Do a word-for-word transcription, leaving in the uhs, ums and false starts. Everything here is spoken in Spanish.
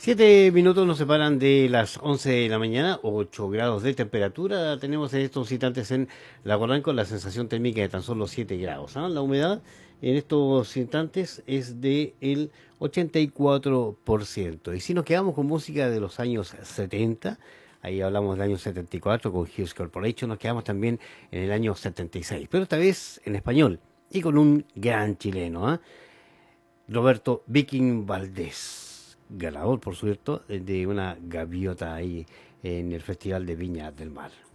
Siete minutos nos separan de las once de la mañana, ocho grados de temperatura tenemos en estos instantes en Laguarán con la sensación térmica de tan solo siete grados. ¿Ah? La humedad en estos instantes es de el ochenta y cuatro por ciento. Y si nos quedamos con música de los años setenta, ahí hablamos del año setenta y cuatro con Hughes Corporation, nos quedamos también en el año setenta y seis, pero esta vez en español y con un gran chileno, ¿ah? Roberto Viking Valdés, ganador, por cierto, de una gaviota ahí en el Festival de Viña del Mar.